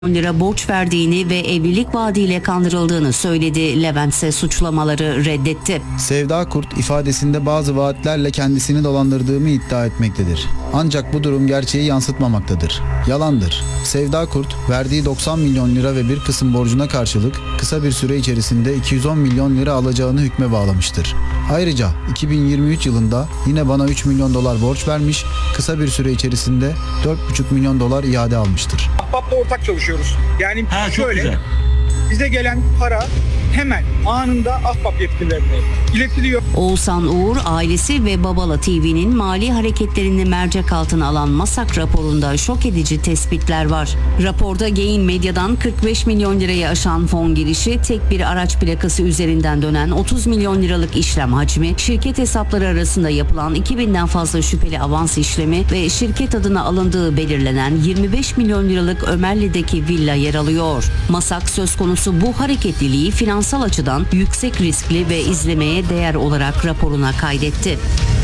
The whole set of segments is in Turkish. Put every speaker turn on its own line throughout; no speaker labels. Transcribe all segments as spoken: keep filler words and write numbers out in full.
lira borç verdiğini ve evlilik vaadiyle kandırıldığını söyledi. Levent ise suçlamaları reddetti.
Sevda Kurt ifadesinde bazı vaatlerle kendisini dolandırdığımı iddia etmektedir. Ancak bu durum gerçeği yansıtmamaktadır. Yalandır. Sevda Kurt verdiği doksan milyon lira ve bir kısım borcuna karşılık kısa bir süre içerisinde iki yüz on milyon lira alacağını hükme bağlamıştır. Ayrıca iki bin yirmi üç yılında yine bana üç milyon dolar borç vermiş, kısa bir süre içerisinde dört buçuk milyon dolar iade almıştır.
Ahbap'la ortak çalışıyoruz. Yani
Ha,
şöyle,
güzel.
bize gelen para hemen anında Ahbap yetkililerine iletiliyor.
Oğuzhan Uğur, ailesi ve Babala T V'nin mali hareketlerini mercek altına alan MASAK raporunda şok edici tespitler var. Raporda Gain Medya'dan kırk beş milyon lirayı aşan fon girişi, tek bir araç plakası üzerinden dönen otuz milyon liralık işlem hacmi, şirket hesapları arasında yapılan iki binden fazla şüpheli avans işlemi ve şirket adına alındığı belirlenen yirmi beş milyon liralık Ömerli'deki villa yer alıyor. MASAK söz konusu bu hareketliliği finansal açıdan yüksek riskli ve izlemeye değer olarak raporuna kaydetti.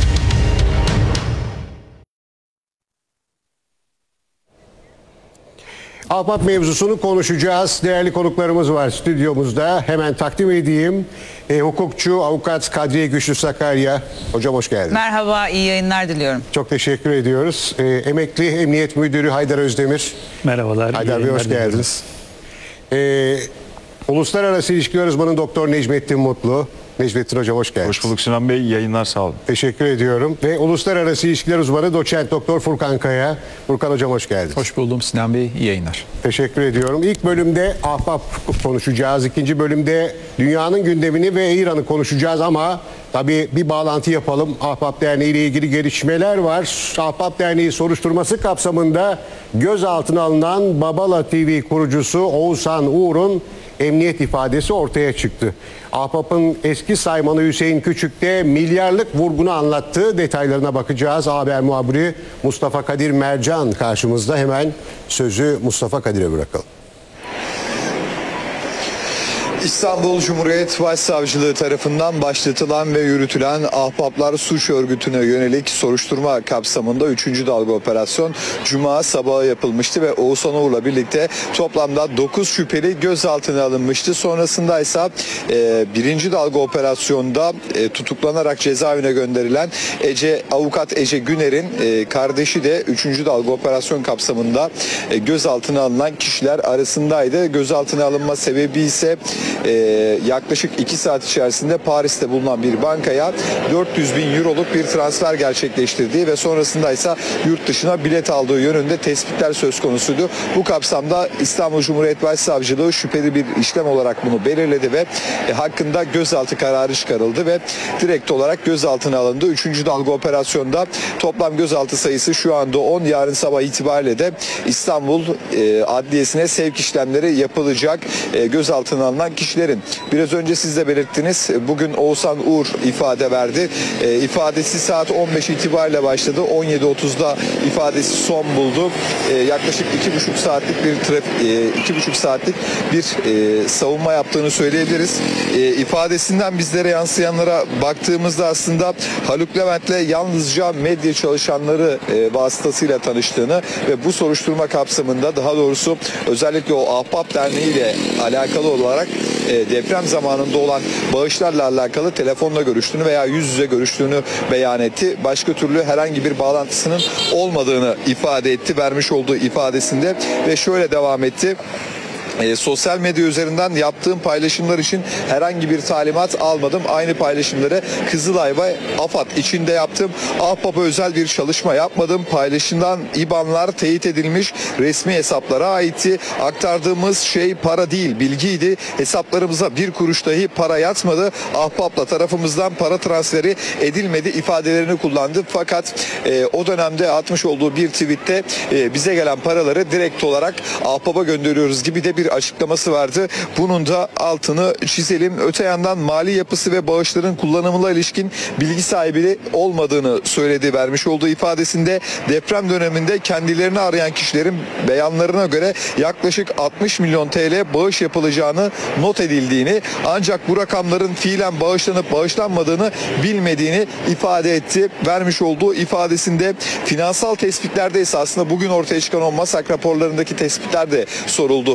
Ahbap mevzusunu konuşacağız. Değerli konuklarımız var stüdyomuzda. Hemen takdim edeyim. E, hukukçu, avukat Kadriye Güçlü Sakarya. Hocam hoş geldiniz.
Merhaba, iyi yayınlar diliyorum.
Çok teşekkür ediyoruz. E, emekli Emniyet Müdürü Haydar Özdemir.
Merhabalar.
Haydar Bey hoş geldiniz. E, Uluslararası İlişkiler Uzmanı Doktor Necmettin Mutlu. Necmettin Hocam hoş geldiniz.
Hoş bulduk Sinan Bey. Yayınlar sağ olun.
Teşekkür ediyorum. Ve Uluslararası İlişkiler Uzmanı Doçent Doktor Furkan Kaya. Furkan Hocam hoş geldiniz.
Hoş buldum Sinan Bey. İyi yayınlar.
Teşekkür ediyorum. İlk bölümde Ahbap konuşacağız. İkinci bölümde dünyanın gündemini ve İran'ı konuşacağız ama tabii bir bağlantı yapalım. Ahbap Derneği ile ilgili gelişmeler var. Ahbap Derneği soruşturması kapsamında gözaltına alınan Babala T V kurucusu Oğuzhan Uğur'un emniyet ifadesi ortaya çıktı. Ahbap'ın eski saymanı Hüseyin Küçük de milyarlık vurgunu anlattığı detaylarına bakacağız. Haber muhabiri Mustafa Kadir Mercan karşımızda. Hemen sözü Mustafa Kadir'e bırakalım.
İstanbul Cumhuriyet Başsavcılığı tarafından başlatılan ve yürütülen Ahbaplar Suç Örgütü'ne yönelik soruşturma kapsamında üçüncü dalga operasyon Cuma sabahı yapılmıştı ve Oğuzhan Uğur'la birlikte toplamda dokuz şüpheli gözaltına alınmıştı. Sonrasında ise e, birinci dalga operasyonda e, tutuklanarak cezaevine gönderilen Ece avukat Ece Güner'in e, kardeşi de üçüncü dalga operasyon kapsamında e, gözaltına alınan kişiler arasındaydı. Gözaltına alınma sebebi ise Ee, yaklaşık iki saat içerisinde Paris'te bulunan bir bankaya dört yüz bin euroluk bir transfer gerçekleştirdiği ve sonrasında ise yurt dışına bilet aldığı yönünde tespitler söz konusuydu. Bu kapsamda İstanbul Cumhuriyet Başsavcılığı şüpheli bir işlem olarak bunu belirledi ve e, hakkında gözaltı kararı çıkarıldı ve direkt olarak gözaltına alındı. Üçüncü dalga operasyonda toplam gözaltı sayısı şu anda on. Yarın sabah itibariyle de İstanbul e, Adliyesi'ne sevk işlemleri yapılacak. E, gözaltına alınan kişilerin. Biraz önce siz de belirttiniz. Bugün Oğuzhan Uğur ifade verdi. E, ifadesi saat on beş itibariyle başladı. on yedi otuzda ifadesi son buldu. E, yaklaşık iki buçuk saatlik bir trafik, e, iki buçuk saatlik bir e, savunma yaptığını söyleyebiliriz. E, ifadesinden bizlere yansıyanlara baktığımızda aslında Haluk Levent'le yalnızca medya çalışanları e, vasıtasıyla tanıştığını ve bu soruşturma kapsamında daha doğrusu özellikle o Ahbap Derneği ile alakalı olarak e, deprem zamanında olan bağışlarla alakalı telefonla görüştüğünü veya yüz yüze görüştüğünü beyan etti. Başka türlü herhangi bir bağlantısının olmadığını ifade etti vermiş olduğu ifadesinde ve şöyle devam etti. E, sosyal medya üzerinden yaptığım paylaşımlar için herhangi bir talimat almadım. Aynı paylaşımları Kızılay ve AFAD içinde yaptım. Ahbap'a özel bir çalışma yapmadım. Paylaşımdan İ B A N'lar teyit edilmiş resmi hesaplara aitti. Aktardığımız şey para değil, bilgiydi. Hesaplarımıza bir kuruş dahi para yatmadı. Ahbap'la tarafımızdan para transferi edilmedi ifadelerini kullandı. Fakat e, o dönemde atmış olduğu bir tweette e, bize gelen paraları direkt olarak Ahbap'a gönderiyoruz gibi de bir bir açıklaması vardı. Bunun da altını çizelim. Öte yandan mali yapısı ve bağışların kullanımına ilişkin bilgi sahibi olmadığını söyledi. Vermiş olduğu ifadesinde deprem döneminde kendilerini arayan kişilerin beyanlarına göre yaklaşık altmış milyon T L bağış yapılacağını not edildiğini, ancak bu rakamların fiilen bağışlanıp bağışlanmadığını bilmediğini ifade etti. Vermiş olduğu ifadesinde finansal tespitlerde ise aslında bugün ortaya çıkan o MASAK raporlarındaki tespitler de soruldu.